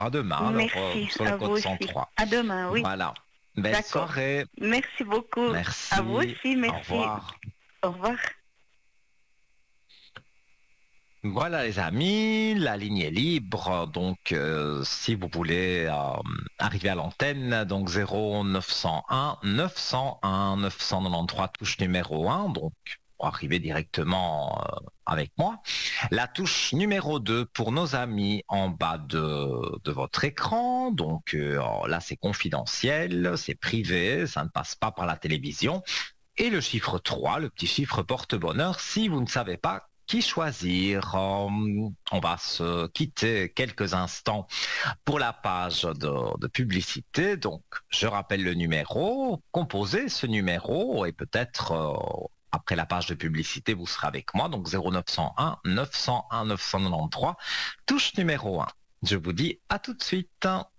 À demain, alors, Merci sur à le vous code aussi. 103. À demain, oui. Voilà. Belle D'accord. soirée. Merci beaucoup. Merci. À vous aussi, Au merci. revoir. Au revoir. Voilà les amis, la ligne est libre, donc si vous voulez arriver à l'antenne, donc 0901 901 993 touche numéro 1, donc pour arriver directement avec moi. La touche numéro 2 pour nos amis en bas de votre écran, donc là c'est confidentiel, c'est privé, ça ne passe pas par la télévision. Et le chiffre 3, le petit chiffre porte-bonheur, si vous ne savez pas qui choisir. On va se quitter quelques instants pour la page de publicité. Donc, je rappelle le numéro, composez ce numéro et peut-être après la page de publicité, vous serez avec moi. Donc, 0901 901 993, touche numéro 1. Je vous dis à tout de suite.